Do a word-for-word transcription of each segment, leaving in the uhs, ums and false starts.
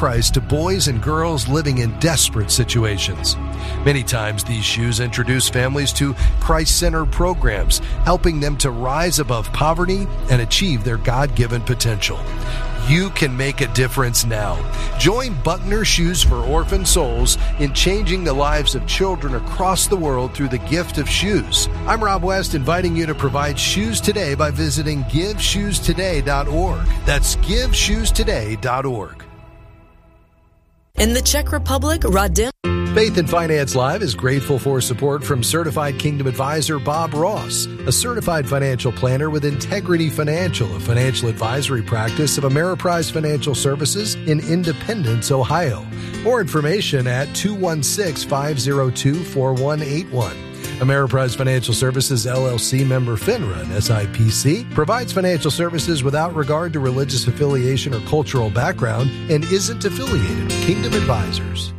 Christ to boys and girls living in desperate situations. Many times these shoes introduce families to Christ-centered programs, helping them to rise above poverty and achieve their God-given potential. You can make a difference now. Join Buckner Shoes for Orphan Souls in changing the lives of children across the world through the gift of shoes. I'm Rob West, inviting you to provide shoes today by visiting give shoes today dot org. That's give shoes today dot org. In the Czech Republic, Radim. Faith and Finance Live is grateful for support from Certified Kingdom Advisor Bob Ross, a certified financial planner with Integrity Financial, a financial advisory practice of Ameriprise Financial Services in Independence, Ohio. More information at two one six, five zero two, four one eight one. Ameriprise Financial Services, L L C, member FINRA and S I P C, provides financial services without regard to religious affiliation or cultural background and isn't affiliated with Kingdom Advisors.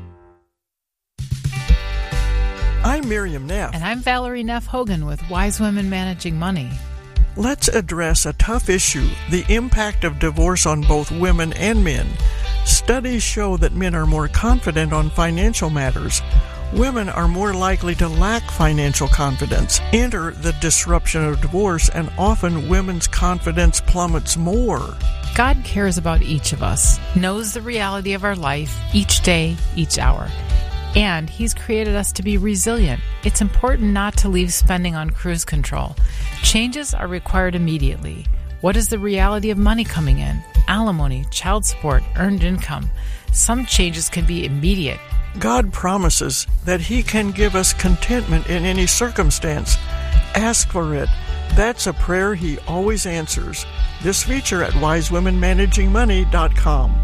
I'm Miriam Neff. And I'm Valerie Neff Hogan with Wise Women Managing Money. Let's address a tough issue, the impact of divorce on both women and men. Studies show that men are more confident on financial matters. Women are more likely to lack financial confidence. Enter the disruption of divorce, and often women's confidence plummets more. God cares about each of us, knows the reality of our life each day, each hour. And He's created us to be resilient. It's important not to leave spending on cruise control. Changes are required immediately. What is the reality of money coming in? Alimony, child support, earned income. Some changes can be immediate. God promises that He can give us contentment in any circumstance. Ask for it. That's a prayer He always answers. This feature at wise women managing money dot com.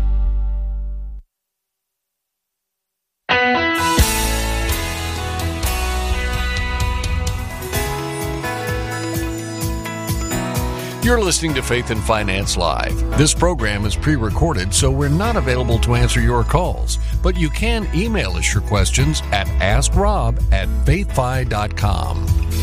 You're listening to Faith and Finance Live. This program is pre-recorded, so we're not available to answer your calls, but you can email us your questions at ask rob at faith fi dot com.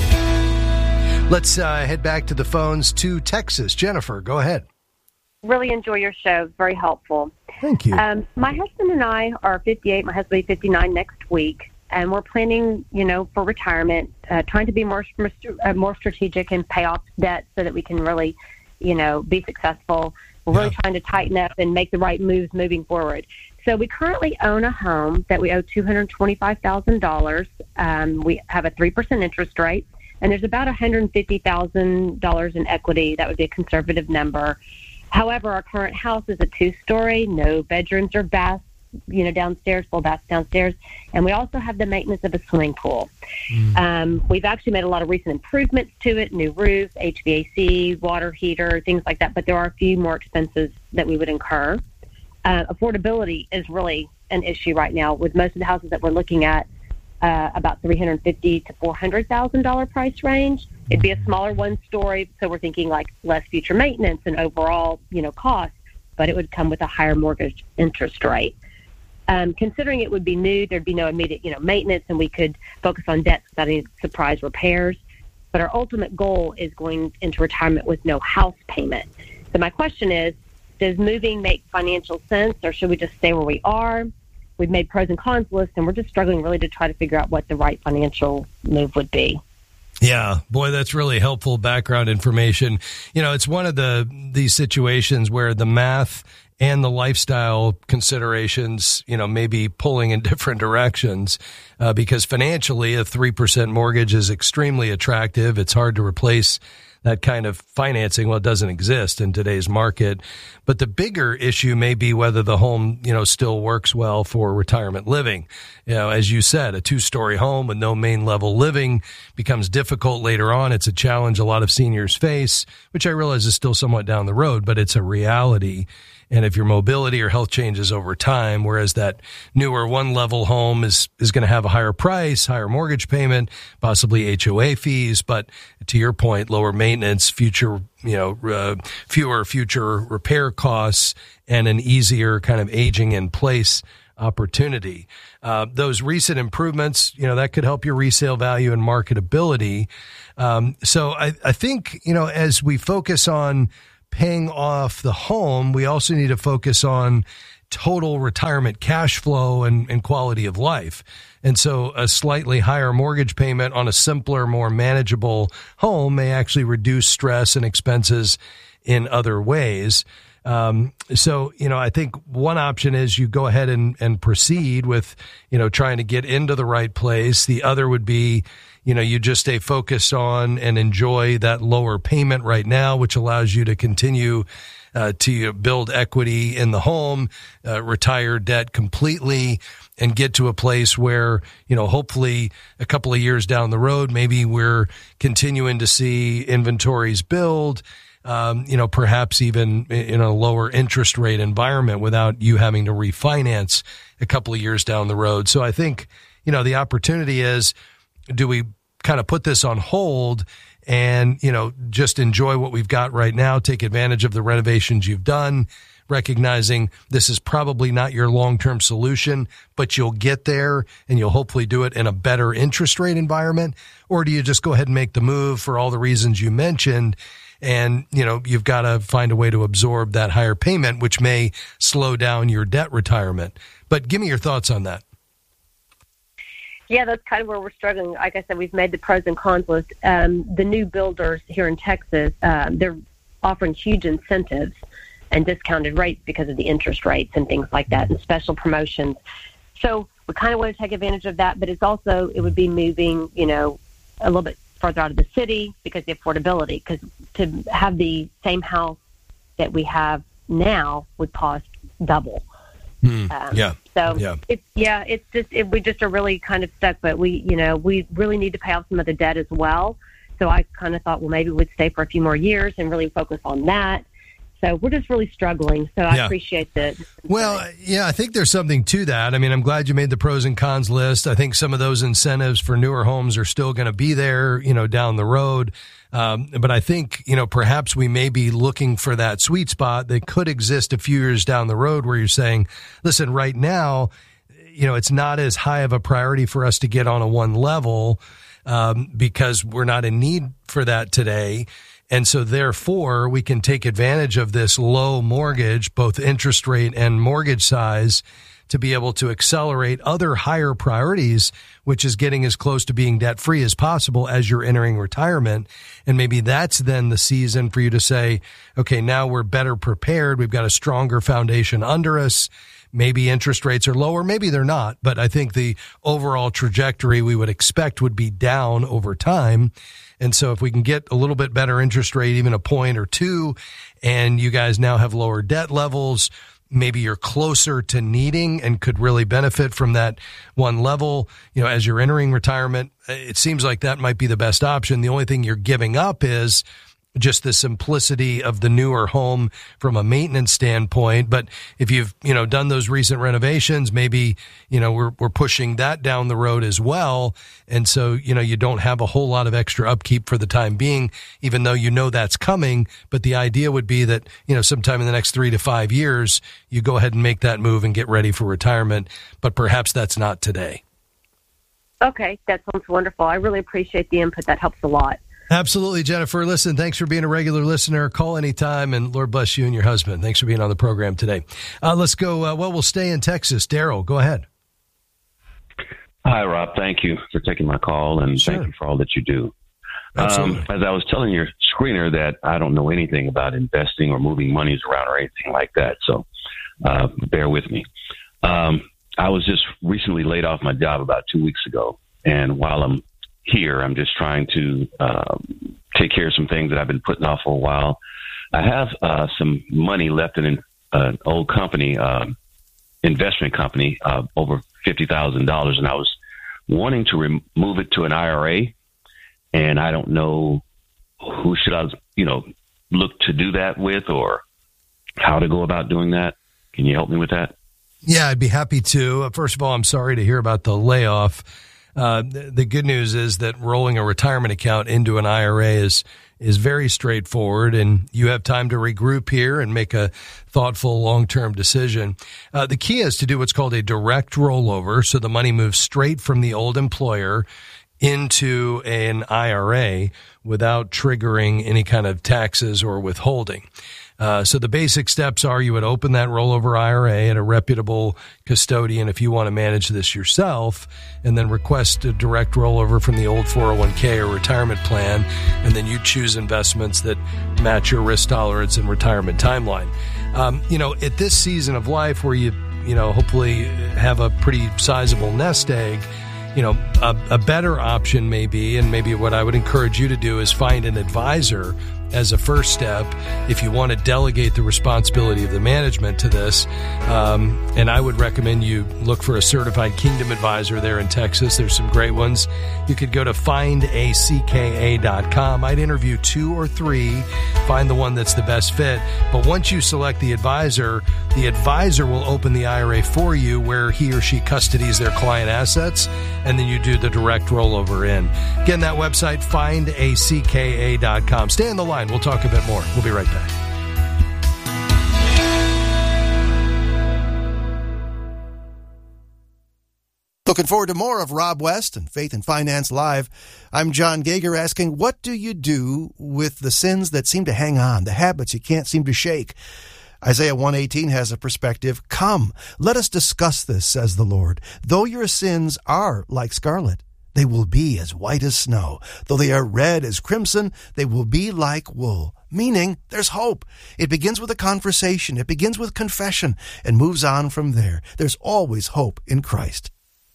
Let's uh, head back to the phones to Texas. Jennifer, go ahead. Really enjoy your show. Very helpful. Thank you. Um, my husband and I are fifty-eight. My husband will be fifty-nine next week. And we're planning, you know, for retirement, uh, trying to be more uh, more strategic and pay off debt so that we can really, you know, be successful. We're yeah. really trying to tighten up and make the right moves moving forward. So we currently own a home that we owe two hundred twenty-five thousand dollars. Um, we have a three percent interest rate, and there's about one hundred fifty thousand dollars in equity. That would be a conservative number. However, our current house is a two-story, no bedrooms or baths, you know, downstairs, full baths downstairs. And we also have the maintenance of a swimming pool. Mm. Um, we've actually made a lot of recent improvements to it, new roof, H V A C, water heater, things like that. But there are a few more expenses that we would incur. Uh, affordability is really an issue right now with most of the houses that we're looking at, uh, about three hundred fifty thousand to four hundred thousand dollars price range. It'd be a smaller one story. So we're thinking like less future maintenance and overall, you know, cost, but it would come with a higher mortgage interest rate. Um, considering it would be new, there'd be no immediate, you know, maintenance, and we could focus on debts without any surprise repairs. But our ultimate goal is going into retirement with no house payment. So my question is, does moving make financial sense, or should we just stay where we are? We've made pros and cons lists, and we're just struggling really to try to figure out what the right financial move would be. Yeah, boy, that's really helpful background information. You know, it's one of the these situations where the math and the lifestyle considerations, you know, maybe pulling in different directions, uh, because financially a three percent mortgage is extremely attractive. It's hard to replace that kind of financing. Well, it doesn't exist in today's market. But the bigger issue may be whether the home, you know, still works well for retirement living. You know, as you said, a two-story home with no main level living becomes difficult later on. It's a challenge a lot of seniors face, which I realize is still somewhat down the road, but it's a reality. And if your mobility or health changes over time, whereas that newer one-level home is is going to have a higher price, higher mortgage payment, possibly H O A fees, but to your point, lower maintenance, future, you know, uh, fewer future repair costs, and an easier kind of aging in place opportunity. Uh, those recent improvements, you know, that could help your resale value and marketability. Um, so I, I think, you know, as we focus on paying off the home, we also need to focus on total retirement cash flow and, and quality of life. And so a slightly higher mortgage payment on a simpler, more manageable home may actually reduce stress and expenses in other ways. Um, so, you know, I think one option is you go ahead and, and proceed with, you know, trying to get into the right place. The other would be, you know, you just stay focused on and enjoy that lower payment right now, which allows you to continue uh, to build equity in the home, uh, retire debt completely, and get to a place where, you know, hopefully a couple of years down the road, maybe we're continuing to see inventories build. Um, you know, perhaps even in a lower interest rate environment without you having to refinance a couple of years down the road. So I think, you know, the opportunity is, do we kind of put this on hold and, you know, just enjoy what we've got right now, take advantage of the renovations you've done, recognizing this is probably not your long-term solution, but you'll get there and you'll hopefully do it in a better interest rate environment? Or do you just go ahead and make the move for all the reasons you mentioned? And, you know, you've got to find a way to absorb that higher payment, which may slow down your debt retirement. But give me your thoughts on that. Yeah, that's kind of where we're struggling. Like I said, we've made the pros and cons list. Um, the new builders here in Texas, uh, they're offering huge incentives and discounted rates because of the interest rates and things like that, and special promotions. So we kind of want to take advantage of that, but it's also, it would be moving, you know, a little bit further out of the city because of the affordability, because to have the same house that we have now would cost double. Mm, um, yeah. So yeah. it's, yeah, it's just, it, we just are really kind of stuck, but we, you know, we really need to pay off some of the debt as well. So I kind of thought, well, maybe we'd stay for a few more years and really focus on that. So we're just really struggling. So I yeah. appreciate the. Well, yeah, I think there's something to that. I mean, I'm glad you made the pros and cons list. I think some of those incentives for newer homes are still going to be there, you know, down the road. Um, but I think, you know, perhaps we may be looking for that sweet spot that could exist a few years down the road where you're saying, listen, right now, you know, it's not as high of a priority for us to get on a one level um, because we're not in need for that today. And so therefore we can take advantage of this low mortgage, both interest rate and mortgage size, to be able to accelerate other higher priorities, which is getting as close to being debt free as possible as you're entering retirement. And maybe that's then the season for you to say, okay, now we're better prepared. We've got a stronger foundation under us. Maybe interest rates are lower. Maybe they're not. But I think the overall trajectory we would expect would be down over time. And so if we can get a little bit better interest rate, even a point or two, and you guys now have lower debt levels, maybe you're closer to needing and could really benefit from that one level, you know, as you're entering retirement, it seems like that might be the best option. The only thing you're giving up is just the simplicity of the newer home from a maintenance standpoint. But if you've, you know, done those recent renovations, maybe, you know, we're, we're pushing that down the road as well. And so, you know, you don't have a whole lot of extra upkeep for the time being, even though you know that's coming. But the idea would be that, you know, sometime in the next three to five years, you go ahead and make that move and get ready for retirement. But perhaps that's not today. Okay. That sounds wonderful. I really appreciate the input. That helps a lot. Absolutely, Jennifer. Listen, thanks for being a regular listener. Call anytime, and Lord bless you and your husband. Thanks for being on the program today. Uh, let's go. Uh, well, we'll stay in Texas. Daryl, go ahead. Hi, Rob. Thank you for taking my call, and Sure. thank you for all that you do. Absolutely. Um, as I was telling your screener that I don't know anything about investing or moving monies around or anything like that, so uh, bear with me. Um, I was just recently laid off my job about two weeks ago, and while I'm here, I'm just trying to uh, take care of some things that I've been putting off for a while. I have uh, some money left in an uh, old company, um, investment company, uh, over fifty thousand dollars, and I was wanting to remove it to an I R A, and I don't know who should I, you know, look to do that with or how to go about doing that. Can you help me with that? Yeah, I'd be happy to. First of all, I'm sorry to hear about the layoff. Uh, the, the good news is that rolling a retirement account into an I R A is is very straightforward, and you have time to regroup here and make a thoughtful long-term decision. Uh, the key is to do what's called a direct rollover, so the money moves straight from the old employer into an I R A without triggering any kind of taxes or withholding. Uh, so the basic steps are you would open that rollover I R A at a reputable custodian if you want to manage this yourself, and then request a direct rollover from the old four oh one k or retirement plan, and then you choose investments that match your risk tolerance and retirement timeline. Um, you know, at this season of life where you, you know, hopefully have a pretty sizable nest egg, you know, a, a better option may be, and maybe what I would encourage you to do is find an advisor as a first step if you want to delegate the responsibility of the management to this. Um, and I would recommend you look for a certified Kingdom advisor there in Texas. There's some great ones. You could go to find a c k a dot com. I'd interview two or three, find the one that's the best fit. But once you select the advisor, the advisor will open the I R A for you where he or she custodies their client assets, and then you do the direct rollover in. Again, that website, find a c k a dot com. Stay on the line. We'll talk a bit more. We'll be right back. Looking forward to more of Rob West and Faith and Finance Live. I'm John Gager asking, what do you do with the sins that seem to hang on, the habits you can't seem to shake? Isaiah one eighteen has a perspective. Come, let us discuss this, says the Lord. Though your sins are like scarlet, they will be as white as snow. Though they are red as crimson, they will be like wool. Meaning, there's hope. It begins with a conversation. It begins with confession and moves on from there. There's always hope in Christ.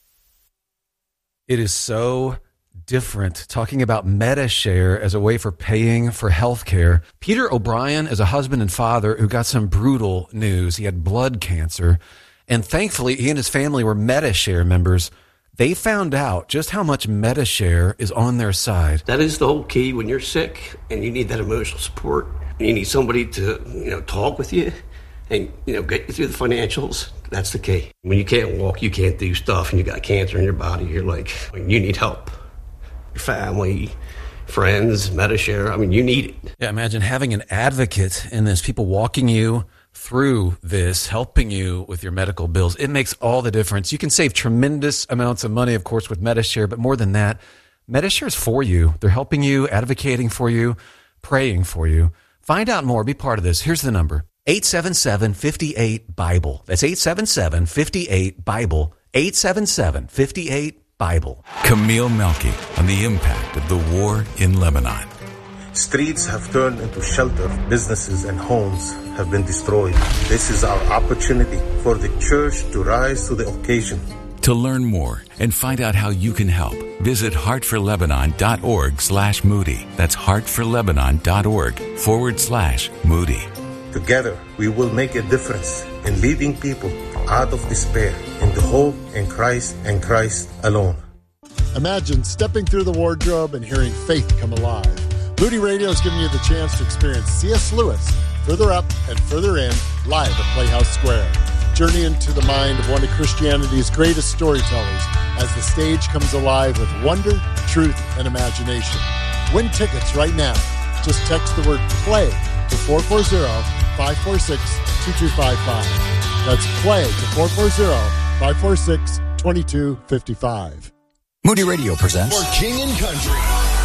It is so different talking about MediShare as a way for paying for health care. Peter O'Brien is a husband and father who got some brutal news. He had blood cancer, and thankfully he and his family were MediShare members. They found out just how much MediShare is on their side. That is the whole key when you're sick and you need that emotional support. You need somebody to, you know, talk with you and, you know, get you through the financials. That's the key. When you can't walk, you can't do stuff, and you got cancer in your body, you're like, you need help. Your family, friends, MediShare, I mean, you need it. Yeah, imagine having an advocate in this, people walking you through this, helping you with your medical bills. It makes all the difference. You can save tremendous amounts of money, of course, with MediShare, but more than that, MediShare is for you. They're helping you, advocating for you, praying for you. Find out more. Be part of this. Here's the number. eight seven seven, five eight, BIBLE. That's eight seven seven, five eight, BIBLE. eight seven seven, five eight, BIBLE. Camille Melky on the impact of the war in Lebanon. Streets have turned into shelter. Businesses and homes have been destroyed. This is our opportunity for the church to rise to the occasion. To learn more and find out how you can help, visit heartforlebanon.org slash Moody. That's heartforlebanon.org forward slash Moody. Together, we will make a difference in leading people out of despair into hope in Christ and Christ alone. Imagine stepping through the wardrobe and hearing faith come alive. Moody Radio is giving you the chance to experience C S Lewis, Further Up and Further In, live at Playhouse Square. Journey into the mind of one of Christianity's greatest storytellers as the stage comes alive with wonder, truth, and imagination. Win tickets right now. Just text the word PLAY to four four zero, five four six, two two five five. That's PLAY to four four zero, five four six, two two five five. Moody Radio presents For King and Country,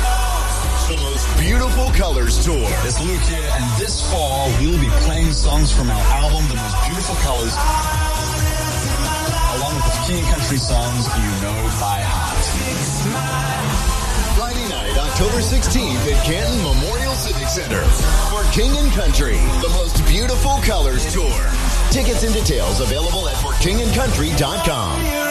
the most beautiful colors tour. It's Luke here, and this fall we will be playing songs from our album, The Most Beautiful Colors, along with the King and Country songs you know by heart. Friday night, October sixteenth at Canton Memorial Civic Center for King and Country, the most beautiful colors tour. Tickets and details available at for king and country dot com.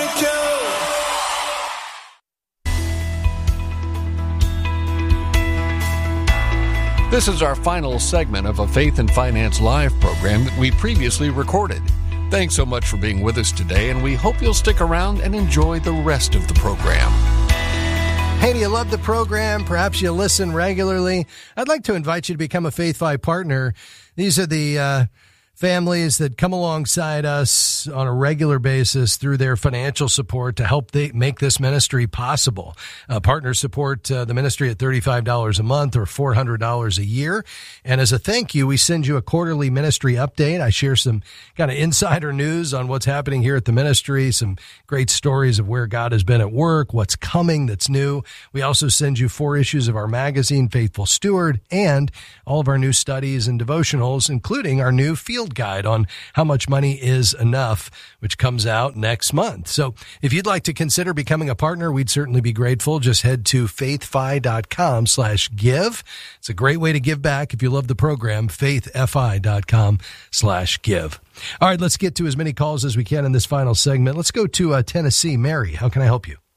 This is our final segment of a Faith and Finance Live program that we previously recorded. Thanks so much for being with us today, and we hope you'll stick around and enjoy the rest of the program. Hey, do you love the program? Perhaps you listen regularly. I'd like to invite you to become a Faith Five partner. These are the uh, families that come alongside us on a regular basis through their financial support to help they make this ministry possible. Uh, partners support uh, the ministry at thirty-five dollars a month or four hundred dollars a year. And as a thank you, we send you a quarterly ministry update. I share some kind of insider news on what's happening here at the ministry, some great stories of where God has been at work, what's coming that's new. We also send you four issues of our magazine, Faithful Steward, and all of our new studies and devotionals, including our new field guide on how much money is enough, which comes out next month. So if you'd like to consider becoming a partner, we'd certainly be grateful. Just head to faithfi.com slash give. It's a great way to give back if you love the program, faithfi.com slash give. All right, let's get to as many calls as we can in this final segment. Let's go to uh, Tennessee. Mary, how can I help you?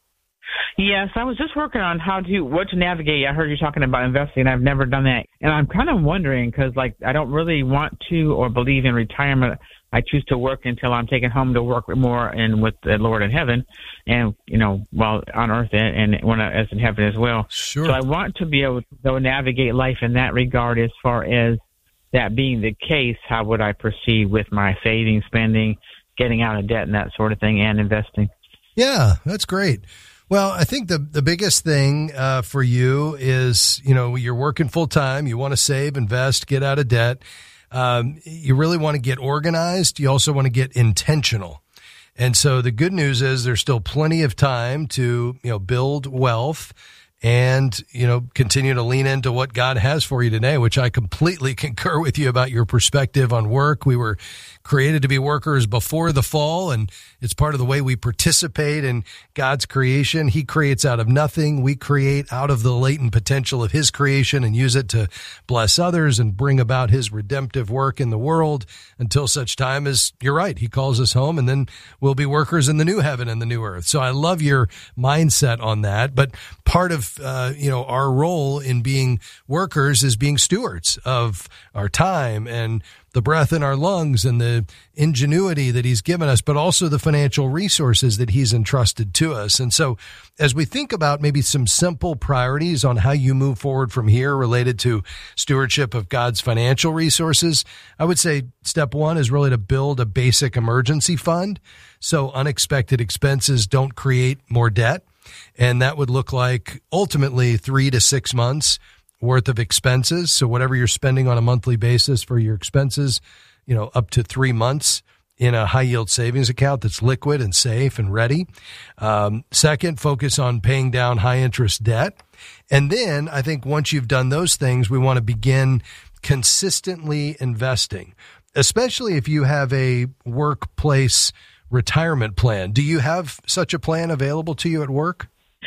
Yes, I was just working on how to, what to navigate. I heard you talking about investing. I've never done that. And I'm kind of wondering because, like, I don't really want to or believe in retirement. I choose to work until I'm taken home to work more and with the Lord in heaven and, you know, well, on earth and, and when I, as in heaven as well. Sure. So I want to be able to go navigate life in that regard. As far as that being the case, how would I proceed with my saving, spending, getting out of debt and that sort of thing and investing? Yeah, that's great. Well, I think the, the biggest thing uh, for you is, you know, you're working full time. You want to save, invest, get out of debt. Um, you really want to get organized. You also want to get intentional. And so the good news is there's still plenty of time to, you know, build wealth and, you know, continue to lean into what God has for you today, which I completely concur with you about your perspective on work. We were created to be workers before the fall, and it's part of the way we participate in God's creation. He creates out of nothing. We create out of the latent potential of his creation and use it to bless others and bring about his redemptive work in the world until such time as, you're right, he calls us home, and then we'll be workers in the new heaven and the new earth. So I love your mindset on that. But part of, uh, you know, our role in being workers is being stewards of our time and the breath in our lungs and the ingenuity that he's given us, but also the financial resources that he's entrusted to us. And so as we think about maybe some simple priorities on how you move forward from here related to stewardship of God's financial resources, I would say step one is really to build a basic emergency fund so unexpected expenses don't create more debt. And that would look like ultimately three to six months worth of expenses. So whatever you're spending on a monthly basis for your expenses, you know, up to three months in a high yield savings account that's liquid and safe and ready. Um, second, focus on paying down high interest debt. And then I think once you've done those things, we want to begin consistently investing, especially if you have a workplace retirement plan. Do you have such a plan available to you at work?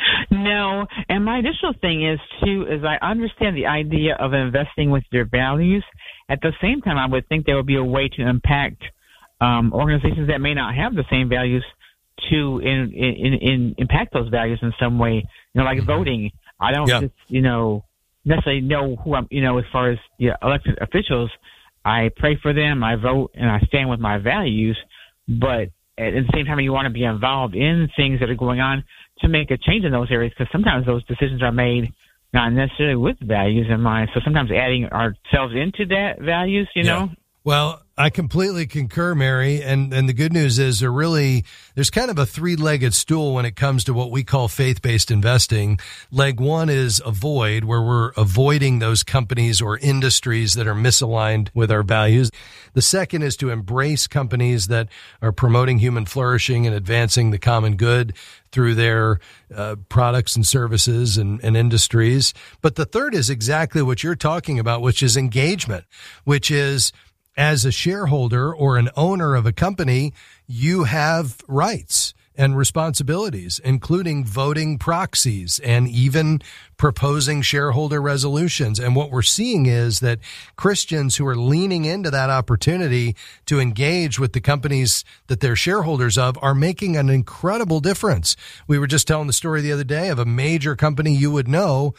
No, and my additional thing is, too, is I understand the idea of investing with your values. At the same time, I would think there would be a way to impact um, organizations that may not have the same values to in, in, in impact those values in some way. You know, like mm-hmm. voting. I don't, yeah. just, you know, necessarily know who I'm, you know, as far as the yeah, elected officials. I pray for them, I vote, and I stand with my values. But at the same time, you want to be involved in things that are going on to make a change in those areas, because sometimes those decisions are made not necessarily with values in mind. So sometimes adding ourselves into that values, you yeah. know. Well, I completely concur, Mary. And, and the good news is there really, there's kind of a three-legged stool when it comes to what we call faith-based investing. Leg one is avoid, where we're avoiding those companies or industries that are misaligned with our values. The second is to embrace companies that are promoting human flourishing and advancing the common good through their uh, products and services and, and industries. But the third is exactly what you're talking about, which is engagement, which is, as a shareholder or an owner of a company, you have rights and responsibilities, including voting proxies and even proposing shareholder resolutions. And what we're seeing is that Christians who are leaning into that opportunity to engage with the companies that they're shareholders of are making an incredible difference. We were just telling the story the other day of a major company you would know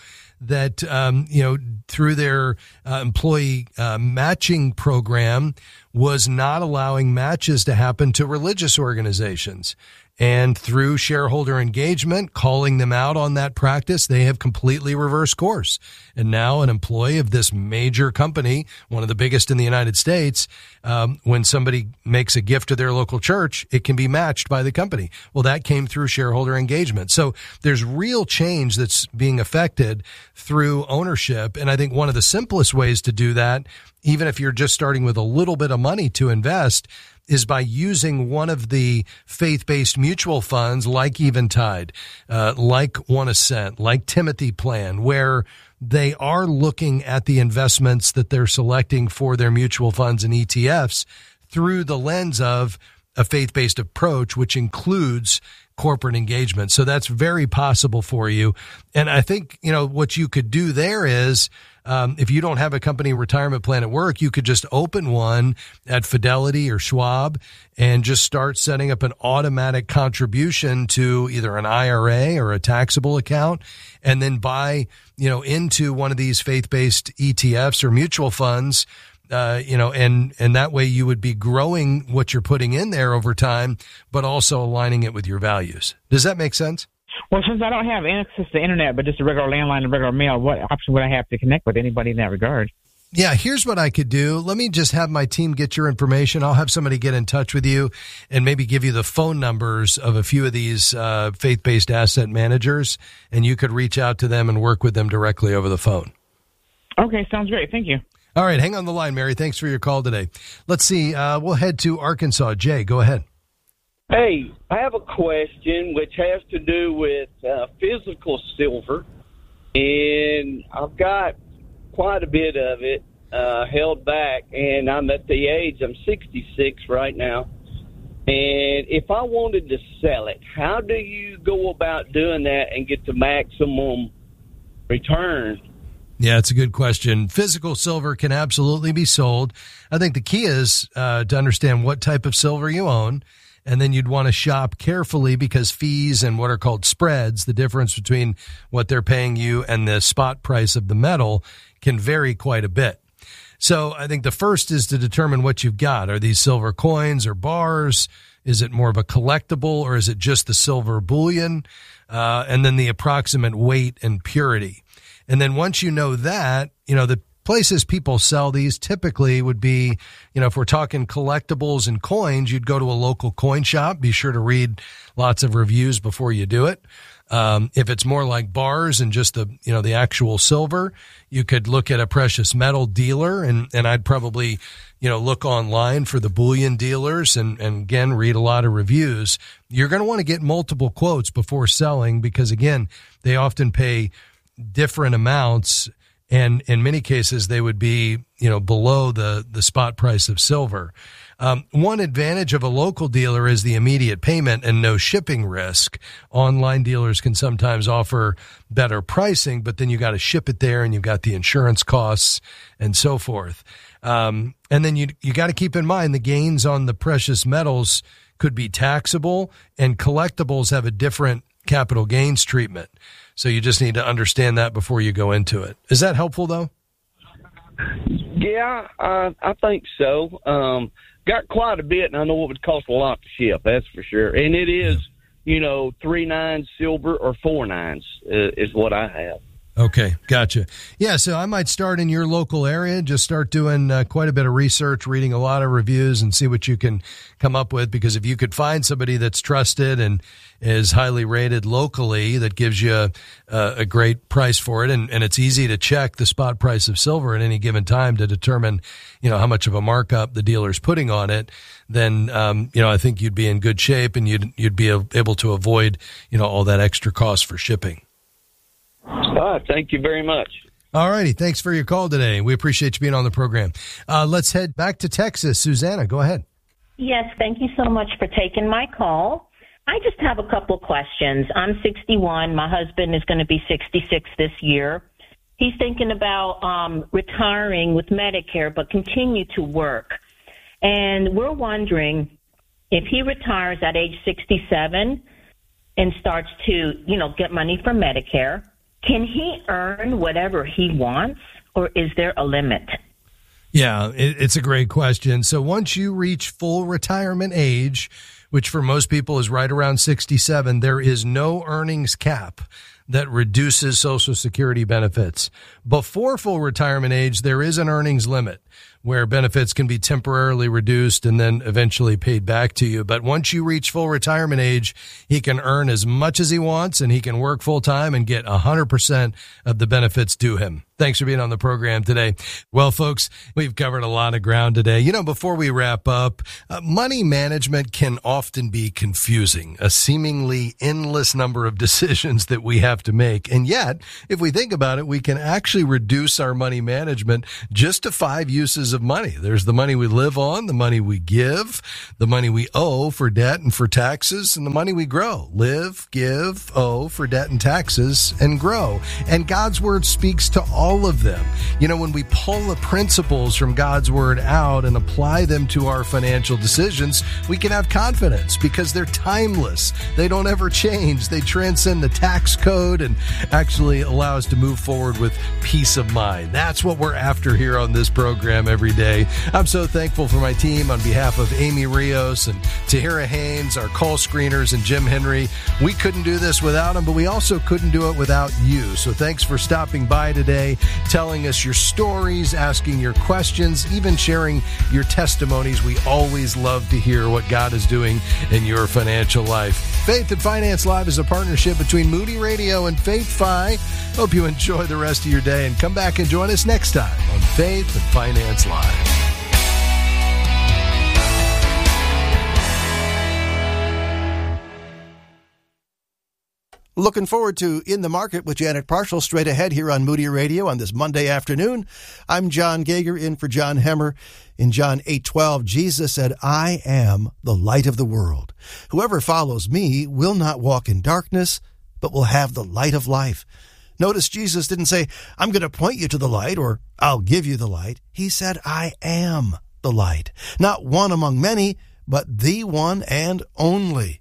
that, um, you know, through their uh, employee uh, matching program was not allowing matches to happen to religious organizations. And through shareholder engagement, calling them out on that practice, they have completely reversed course. And now an employee of this major company, one of the biggest in the United States, um, when somebody makes a gift to their local church, it can be matched by the company. Well, that came through shareholder engagement. So there's real change that's being affected through ownership. And I think one of the simplest ways to do that, even if you're just starting with a little bit of money to invest, is by using one of the faith-based mutual funds like Eventide, uh, like One Ascent, like Timothy Plan, where they are looking at the investments that they're selecting for their mutual funds and E T Fs through the lens of a faith-based approach, which includes corporate engagement. So that's very possible for you. And I think, you know, what you could do there is, Um, if you don't have a company retirement plan at work, you could just open one at Fidelity or Schwab and just start setting up an automatic contribution to either an I R A or a taxable account, and then buy, you know, into one of these faith-based E T Fs or mutual funds, uh, you know, and, and that way you would be growing what you're putting in there over time, but also aligning it with your values. Does that make sense? Well, since I don't have access to the internet, but just a regular landline and regular mail, what option would I have to connect with anybody in that regard? Yeah, here's what I could do. Let me just have my team get your information. I'll have somebody get in touch with you and maybe give you the phone numbers of a few of these uh, faith-based asset managers, and you could reach out to them and work with them directly over the phone. Okay, sounds great. Thank you. All right, hang on the line, Mary. Thanks for your call today. Let's see. Uh, we'll head to Arkansas. Jay, go ahead. Hey, I have a question which has to do with uh, physical silver, and I've got quite a bit of it uh, held back, and I'm at the age, I'm sixty-six right now, and if I wanted to sell it, how do you go about doing that and get the maximum return? Yeah, it's a good question. Physical silver can absolutely be sold. I think the key is uh, to understand what type of silver you own. And then you'd want to shop carefully because fees and what are called spreads, the difference between what they're paying you and the spot price of the metal, can vary quite a bit. So I think the first is to determine what you've got. Are these silver coins or bars? Is it more of a collectible, or is it just the silver bullion? Uh, and then the approximate weight and purity. And then once you know that, you know, the places people sell these typically would be, you know, if we're talking collectibles and coins, you'd go to a local coin shop. Be sure to read lots of reviews before you do it. Um, if it's more like bars and just the, you know, the actual silver, you could look at a precious metal dealer, and, and I'd probably, you know, look online for the bullion dealers and, and again, read a lot of reviews. You're going to want to get multiple quotes before selling because, again, they often pay different amounts. And in many cases, they would be, you know, below the, the spot price of silver. Um, one advantage of a local dealer is the immediate payment and no shipping risk. Online dealers can sometimes offer better pricing, but then you got to ship it there and you've got the insurance costs and so forth. Um, and then you, you got to keep in mind the gains on the precious metals could be taxable, and collectibles have a different capital gains treatment. So you just need to understand that before you go into it. Is that helpful, though? Yeah, uh, I think so. Um, got quite a bit, and I know it would cost a lot to ship, that's for sure. And it is, you know, three nines silver or four nines uh, is what I have. Okay, gotcha. Yeah, so I might start in your local area, just start doing uh, quite a bit of research, reading a lot of reviews, and see what you can come up with. Because if you could find somebody that's trusted and is highly rated locally that gives you a, a great price for it, and, and it's easy to check the spot price of silver at any given time to determine, you know, how much of a markup the dealer's putting on it, then, um, you know, I think you'd be in good shape and you'd, you'd be able to avoid, you know, all that extra cost for shipping. All right, thank you very much. All righty. Thanks for your call today. We appreciate you being on the program. Uh, let's head back to Texas. Susanna, go ahead. Yes, thank you so much for taking my call. I just have a couple questions. I'm sixty-one. My husband is going to be sixty-six this year. He's thinking about um, retiring with Medicare but continue to work. And we're wondering if he retires at age sixty-seven and starts to, you know, get money from Medicare, can he earn whatever he wants, or is there a limit? Yeah, it, it's a great question. So once you reach full retirement age, which for most people is right around sixty-seven, there is no earnings cap that reduces Social Security benefits. Before full retirement age, there is an earnings limit where benefits can be temporarily reduced and then eventually paid back to you. But once you reach full retirement age, he can earn as much as he wants, and he can work full time and get one hundred percent of the benefits due him. Thanks for being on the program today. Well, folks, we've covered a lot of ground today. You know, before we wrap up, uh, money management can often be confusing, a seemingly endless number of decisions that we have to make. And yet, if we think about it, we can actually reduce our money management just to five uses of money. There's the money we live on, the money we give, the money we owe for debt and for taxes, and the money we grow. Live, give, owe for debt and taxes, and grow. And God's Word speaks to all of them. You know, when we pull the principles from God's Word out and apply them to our financial decisions, we can have confidence because they're timeless. They don't ever change. They transcend the tax code and actually allow us to move forward with peace of mind. That's what we're after here on this program every day. I'm so thankful for my team on behalf of Amy Rios and Tahira Haynes, our call screeners, and Jim Henry. We couldn't do this without them, but we also couldn't do it without you. So thanks for stopping by today, telling us your stories, asking your questions, even sharing your testimonies. We always love to hear what God is doing in your financial life. Faith and Finance Live is a partnership between Moody Radio and Faith Fi. Hope you enjoy the rest of your day and come back and join us next time on Faith and Finance Live. Looking forward to In the Market with Janet Parshall straight ahead here on Moody Radio on this Monday afternoon. I'm John Gager in for John Hemmer. In John eight twelve, Jesus said, I am the light of the world. Whoever follows me will not walk in darkness, but will have the light of life. Notice Jesus didn't say, I'm going to point you to the light or I'll give you the light. He said, I am the light. Not one among many, but the one and only.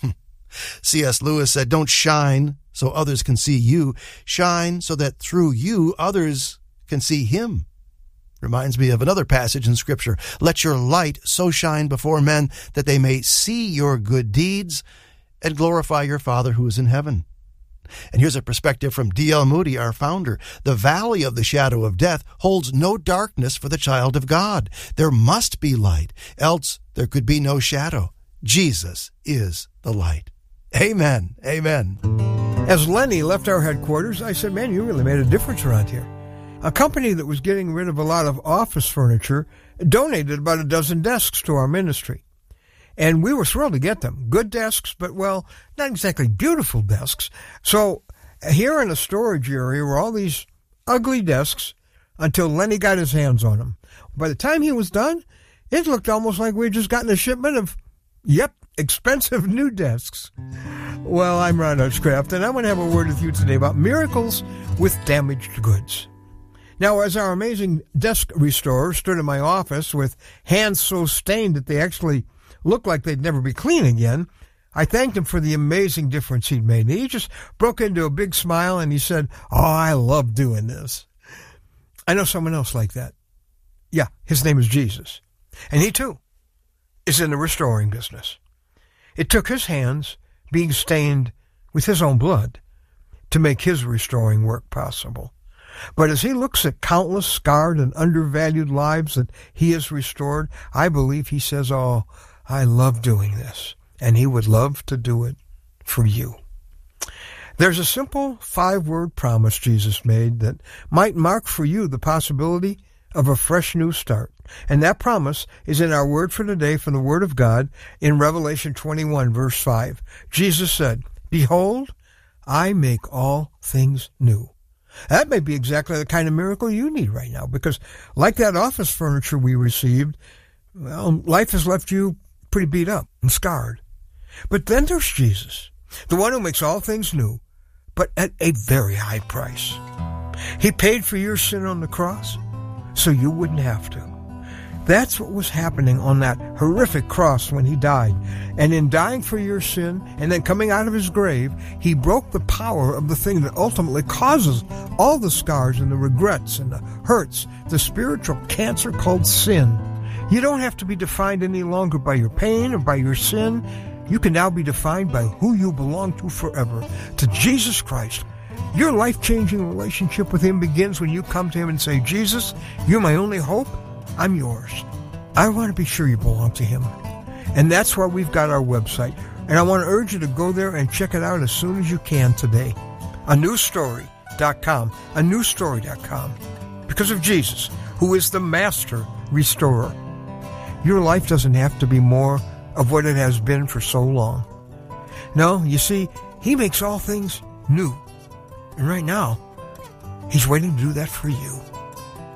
C S Lewis said, don't shine so others can see you. Shine so that through you others can see him. Reminds me of another passage in Scripture. Let your light so shine before men that they may see your good deeds and glorify your Father who is in heaven. And here's a perspective from D L Moody, our founder. The valley of the shadow of death holds no darkness for the child of God. There must be light, else there could be no shadow. Jesus is the light. Amen. Amen. As Lenny left our headquarters, I said, man, you really made a difference around here. A company that was getting rid of a lot of office furniture donated about a dozen desks to our ministry. And we were thrilled to get them. Good desks, but, well, not exactly beautiful desks. So here in a storage area were all these ugly desks until Lenny got his hands on them. By the time he was done, it looked almost like we had just gotten a shipment of, yep, expensive new desks. Well, I'm Ron Hutchcraft, and I'm going to have a word with you today about miracles with damaged goods. Now, as our amazing desk restorer stood in my office with hands so stained that they actually looked like they'd never be clean again, I thanked him for the amazing difference he'd made. And he just broke into a big smile, and he said, oh, I love doing this. I know someone else like that. Yeah, his name is Jesus. And he, too, is in the restoring business. It took his hands being stained with his own blood to make his restoring work possible. But as he looks at countless scarred and undervalued lives that he has restored, I believe he says, oh, I love doing this, and he would love to do it for you. There's a simple five-word promise Jesus made that might mark for you the possibility of a fresh new start. And that promise is in our word for today from the Word of God in Revelation twenty-one, verse five. Jesus said, behold, I make all things new. That may be exactly the kind of miracle you need right now, because like that office furniture we received, well, life has left you pretty beat up and scarred. But then there's Jesus, the one who makes all things new, but at a very high price. He paid for your sin on the cross so you wouldn't have to. That's what was happening on that horrific cross when he died. And in dying for your sin and then coming out of his grave, he broke the power of the thing that ultimately causes all the scars and the regrets and the hurts, the spiritual cancer called sin. You don't have to be defined any longer by your pain or by your sin. You can now be defined by who you belong to forever, to Jesus Christ. Your life-changing relationship with him begins when you come to him and say, Jesus, you're my only hope. I'm yours. I want to be sure you belong to him. And that's why we've got our website. And I want to urge you to go there and check it out as soon as you can today. a new story dot com. a new story dot com. Because of Jesus, who is the master restorer. Your life doesn't have to be more of what it has been for so long. No, you see, he makes all things new. And right now, he's waiting to do that for you.